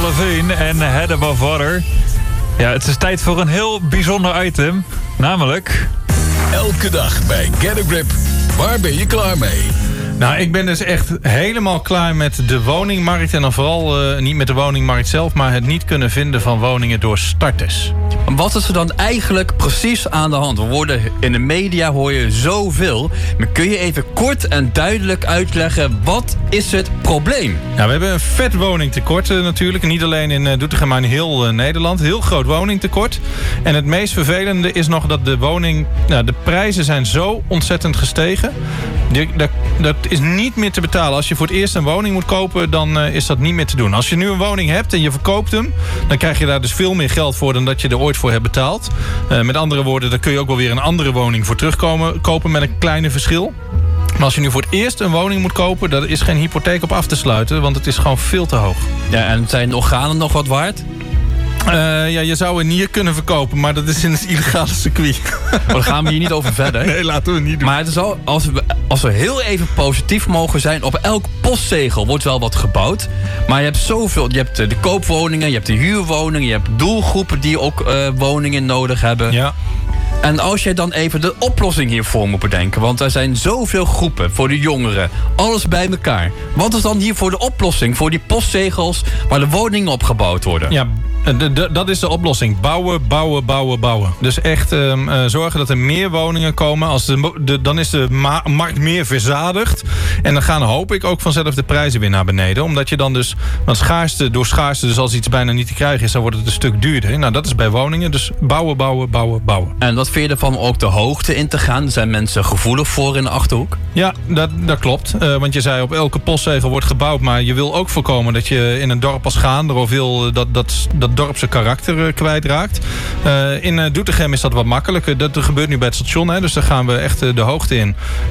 Avril Lavigne en Head Above Water. Ja, het is tijd voor een heel bijzonder item. Namelijk... Elke dag bij Get a Grip. Waar ben je klaar mee? Nou, ik ben dus echt helemaal klaar met de woningmarkt. En dan vooral niet met de woningmarkt zelf, maar het niet kunnen vinden van woningen door starters. Wat is er dan eigenlijk precies aan de hand? In de media hoor je zoveel. Maar kun je even kort en duidelijk uitleggen, wat is het probleem? Nou, we hebben een vet woningtekort natuurlijk. Niet alleen in Doetinchem, maar in heel Nederland. Heel groot woningtekort. En het meest vervelende is nog dat de prijzen zijn zo ontzettend gestegen. Dat is niet meer te betalen. Als je voor het eerst een woning moet kopen, dan is dat niet meer te doen. Als je nu een woning hebt en je verkoopt hem, dan krijg je daar dus veel meer geld voor dan dat je er ooit voor hebt betaald. Met andere woorden, dan kun je ook wel weer een andere woning voor kopen met een kleine verschil. Maar als je nu voor het eerst een woning moet kopen, daar is geen hypotheek op af te sluiten, want het is gewoon veel te hoog. Ja, en zijn de organen nog wat waard? Je zou een nier kunnen verkopen, maar dat is in het illegale circuit. Maar dan gaan we hier niet over verder. Nee, laten we het niet doen. Maar het is al, als we heel even positief mogen zijn, op elk postzegel wordt wel wat gebouwd. Maar je hebt zoveel. Je hebt de koopwoningen, je hebt de huurwoningen, je hebt doelgroepen die ook woningen nodig hebben. Ja. En als jij dan even de oplossing hiervoor moet bedenken, want er zijn zoveel groepen voor de jongeren, alles bij elkaar. Wat is dan hiervoor de oplossing voor die postzegels waar de woningen op gebouwd worden? Ja, dat is de oplossing. Bouwen, bouwen, bouwen, bouwen. Dus echt zorgen dat er meer woningen komen. Dan is de markt meer verzadigd. En dan gaan, hoop ik, ook vanzelf de prijzen weer naar beneden. Omdat je dan dus... Want door schaarste, dus als iets bijna niet te krijgen is, dan wordt het een stuk duurder. Nou, dat is bij woningen. Dus bouwen, bouwen, bouwen, bouwen. En wat vind je ervan ook de hoogte in te gaan? Er zijn mensen gevoelig voor in de Achterhoek? Ja, dat klopt. Want je zei op elke postzegel wordt gebouwd. Maar je wil ook voorkomen dat je in een dorp als Gaanderen of wil dat dorpse karakter kwijtraakt. In Doetinchem is dat wat makkelijker. Dat gebeurt nu bij het station, hè, dus daar gaan we echt de hoogte in.